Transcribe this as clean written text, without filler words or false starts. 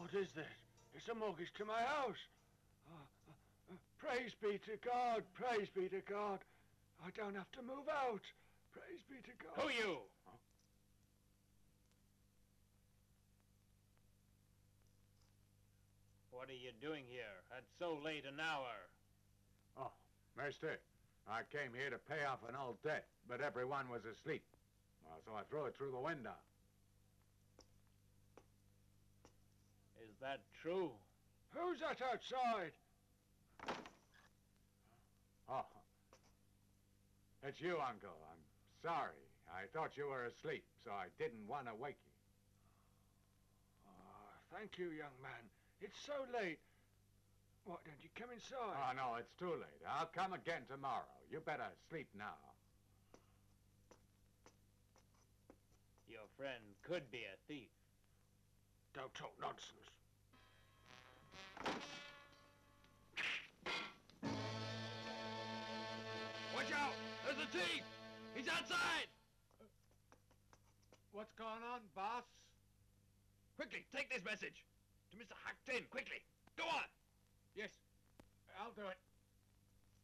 What is this? It's a mortgage to my house. Praise be to God, praise be to God. I don't have to move out. Praise be to God. Who you? Huh? What are you doing here at so late an hour? Oh, mister, I came here to pay off an old debt, but everyone was asleep. Well, so I threw it through the window. Is that true? Who's that outside? Oh, it's you, Uncle. I'm sorry. I thought you were asleep, so I didn't want to wake you. Oh, thank you, young man. It's so late. What, don't you come Oh, inside? no, it's too late. I'll come again tomorrow. You better sleep now. Your friend could be a thief. Don't talk nonsense. Watch out! There's a thief! He's outside! What's going on, boss? Quickly, take this message. To Mr. Hacktin, quickly. Go on! Yes, I'll do it.